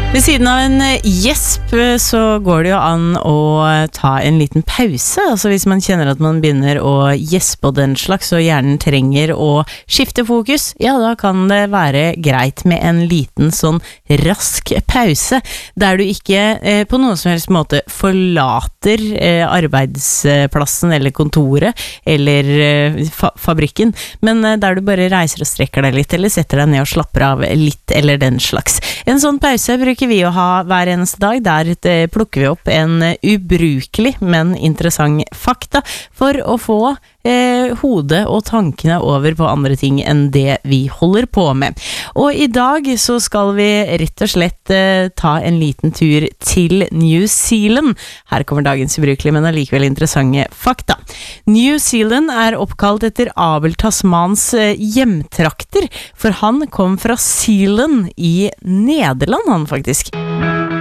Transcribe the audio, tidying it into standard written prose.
Ved siden av en gjesp så går det jo an å ta en liten pause. Altså hvis man kjenner at man begynner å gjespe og den slags, og hjernen trenger å skifte fokus, ja, da kan det være greit med en liten sånn rask pause, der du ikke på noen som helst måte forlater arbeidsplassen eller kontoret eller fabrikken, men der du bare reiser og strekker deg litt, eller setter deg ned og slapper av litt, eller den slags. En sånn pause bruker vi å ha hver eneste dag. Der plukker vi opp en ubrukelig, men interessant fakta for å få hodet og tankene over på andre ting enn det vi holder på med. Og i dag så skal vi rett og slett ta en liten tur til New Zealand. Her kommer dagens ubrukelige, men allikevel interessante fakta. New Zealand oppkalt etter Abel Tasmans hjemtrakter, for han kom fra Zealand i Nederland, han faktisk.